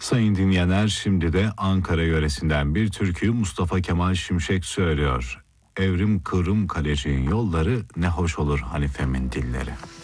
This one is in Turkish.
Sayın dinleyenler, şimdi de Ankara yöresinden bir türküyü Mustafa Kemal Şimşek söylüyor. Evrim kıvrım kaleciğin yolları, ne hoş olur Hanife'min dilleri.